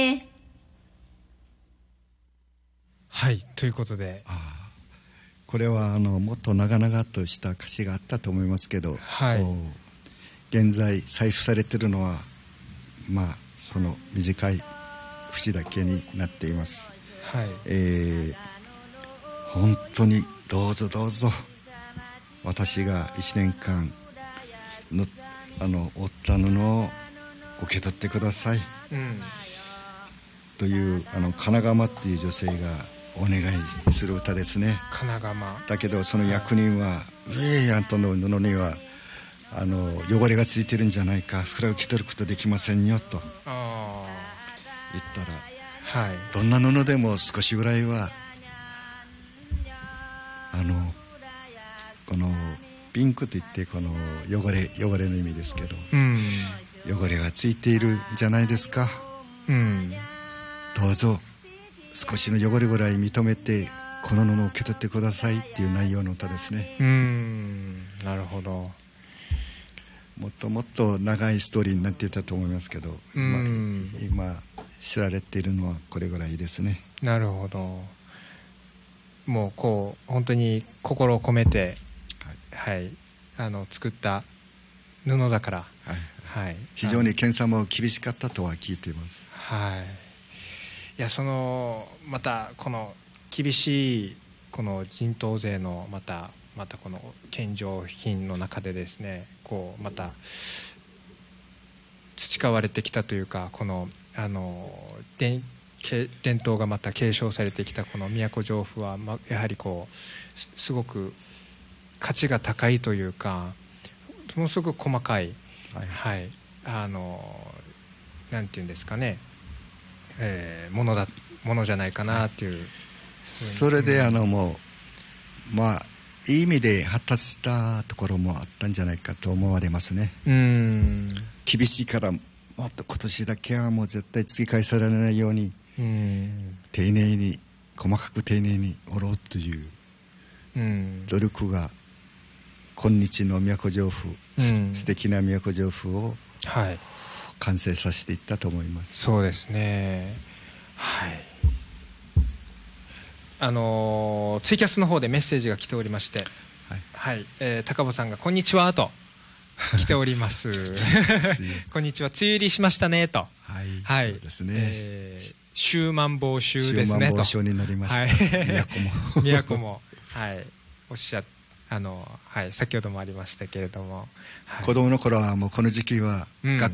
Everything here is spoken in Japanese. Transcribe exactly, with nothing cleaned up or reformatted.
はい、ということで、 あこれはあのもっと長々とした歌詞があったと思いますけど、 はい、 現在採布されているのはまあその短い節だけになっています。 はい、 えー、本当にどうぞどうぞ私がいちねんかんのあの折った布を受け取ってください、うん、というあの金釜っていう女性がお願いする歌ですね。 金釜だけどその役人は、はい、いやあんたの布にはあの汚れがついてるんじゃないか、それを受け取ることできませんよとあ言ったら、はい、どんな布でも少しぐらいはあのこのピンクといってこの汚れ汚れの意味ですけど、うん、汚れがついているんじゃないですか、うん、どうぞ少しの汚れぐらい認めてこの布を受け取ってくださいっていう内容の歌ですね。 うーん、なるほど。 もっともっと長いストーリーになっていたと思いますけど、まあ、今知られているのはこれぐらいですね。 なるほど。もうこう本当に心を込めて、はいはい、あの作った布だから、はいはい、 非常に検査も厳しかったとは聞いています。 はい、いやそのまたこの厳しいこの人頭税のまたまたこの献上品の中でですね、こうまた培われてきたというか、このあの伝伝統がまた継承されてきたこの都城府は、ま、やはりこうすごく価値が高いというか、ものすごく細かい、はいはい、あのなんていうんですかね、えー、ものだものじゃないかなっていう、はい、 それであのもうまあいい意味で発達したところもあったんじゃないかと思われますね。うん、厳しいからもっと今年だけはもう絶対突き返されないように、うん、丁寧に細かく丁寧に折ろうという努力が今日の都城府、うん、素敵な都城府を完成させていったと思います。 そうですね、はい。あのー、ツイキャスの方でメッセージが来ておりまして、はいはい、えー、高尾さんがこんにちはと来ておりますこんにちは、梅雨入りしましたねと、はい、 はい、そうですね、 えー、秋満防秋ですねと、 秋満防秋になりました、はい、都も都も、はい、おっしゃあの、はい、先ほどもありましたけれども、 はい、子供の頃はもうこの時期は学